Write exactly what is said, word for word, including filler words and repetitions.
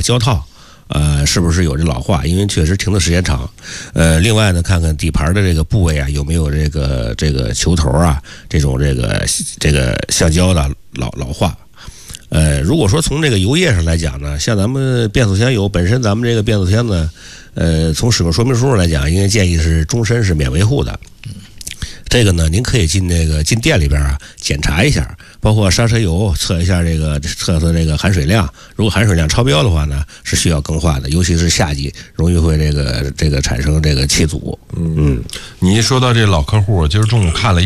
胶套。呃，是不是有这老化？因为确实停的时间长。呃，另外呢，看看底盘的这个部位啊，有没有这个这个球头啊，这种这个这个橡胶的老老化。呃，如果说从这个油液上来讲呢，像咱们变速箱油本身，咱们这个变速箱呢，呃，从使用说明书上来讲，应该建议是终身是免维护的。这个呢，您可以进那个进店里边啊检查一下，包括刹车油测一下这个测测这个含水量，如果含水量超标的话呢，是需要更换的，尤其是夏季容易会这个这个产生这个气阻。 嗯，你一说到这老客户，今儿中午看了一